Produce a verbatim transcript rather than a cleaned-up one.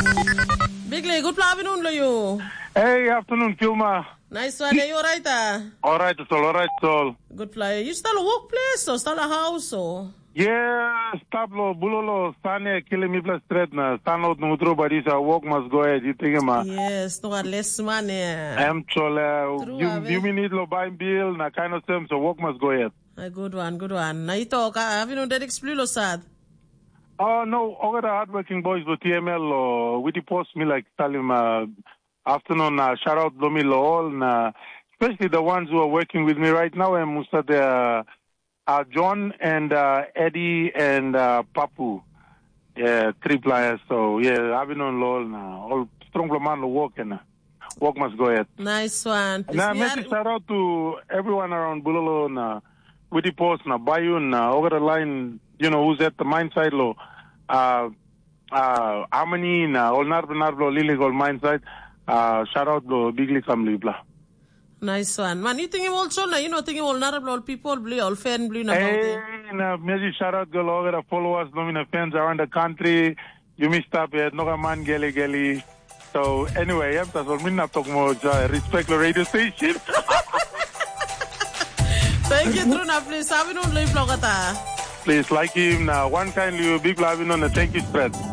Bigly, good afternoon, you. Hey, afternoon, Kilma. Nice one. Are you alright? Uh? All right, it's all, all right, it's all. Good fly. You still a workplace or still a house or? Yeah, stablo, bulolo, stane, kilometer straight na, stand out no true, but this work must go ahead. You think, ma? Yes, no less money. I'm chole. You, you need to buy bill, na kind of same, so work must go ahead. A good one, good one. Now you talk, have you know that explain sad? Oh, no, all the hardworking boys with T M L, or with the post me like tell him, uh, afternoon, uh, shout out to me, all, uh, especially the ones who are working with me right now, and Musa, the, uh, John and, uh, Eddie and, uh, Papu. Yeah, three players. So, yeah, I've been on LOL now. All strong man to work and, uh, work must go ahead. Nice one. Now, I make a shout out to everyone around Bulolo, and, uh, with the post, now, Bayun, uh, over the line, you know, who's at the mine side, low, uh, uh, Amani, na, all Narbo, Narbo, Lily, all mine side, uh, shout out to Bigly family, blah. Nice one. Man, you think you also, you know, think you all Narbo, all people, blue, all fan, blue, na, hey, na, maybe shout out to all the followers, no, fans around the country, you missed up yet, no, man, gelly, gelly. So, anyway, yeah, that's what we're not talking about, uh, respect the radio station. Thank you, Truna, please, have you known, live, Logata. Please like him now. One kindly big love in on the thank you spread.